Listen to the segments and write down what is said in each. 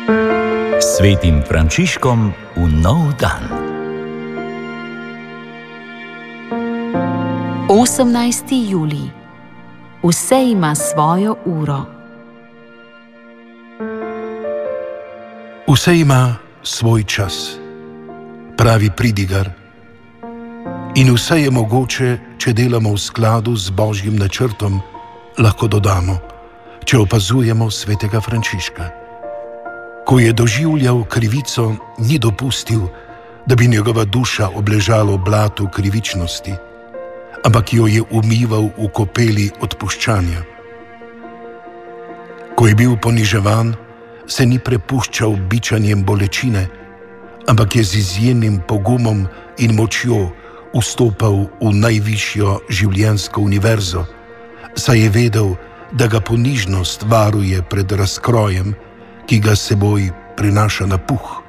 Svetim Frančiškom v nov dan. 18. julij. Vse ima svojo uro. Vse ima svoj čas, pravi pridigar. In vse je mogoče, če delamo v skladu z Božjim načrtom, lahko dodamo, če opazujemo svetega Frančiška. Ko je doživljal krivico, ni dopustil, da bi njegova duša obležala v blatu krivičnosti, ampak jo je umival v kopeli odpuščanja. Ko je bil poniževan, se ni prepuščal bičanjem bolečine, ampak je z izjemnim pogumom in močjo vstopal v najvišjo življenjsko univerzo, saj je vedel, da ga ponižnost varuje pred razkrojem, ki ga seboj prinaša na puh.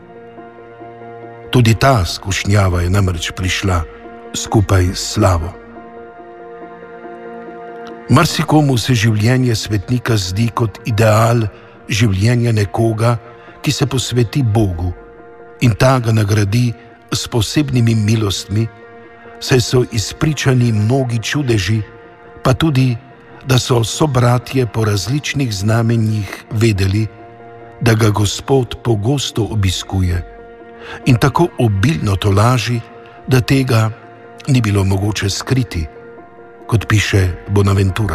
Tudi ta skušnjava je namreč prišla skupaj s slavo. Marsikomu se življenje svetnika zdi kot ideal življenja nekoga, ki se posveti Bogu in ta ga nagradi s posebnimi milostmi, saj so izpričani mnogi čudeži, pa tudi, da so sobratje po različnih znamenjih vedeli, da ga Gospod pogosto obiskuje in tako obilno tolaži, da tega ni bilo mogoče skriti, kot piše Bonaventura.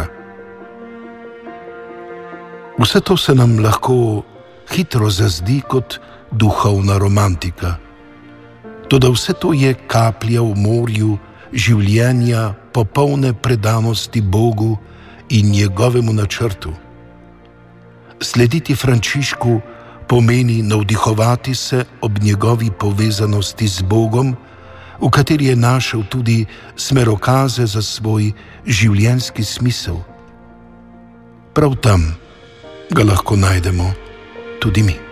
Vse to se nam lahko hitro zazdi kot duhovna romantika. Toda vse to je kaplja v morju življenja popolne predanosti Bogu in njegovemu načrtu. Slediti Frančišku pomeni navdihovati se ob njegovi povezanosti z Bogom, v kateri je našel tudi smerokaze za svoj življenjski smisel. Prav tam ga lahko najdemo tudi mi.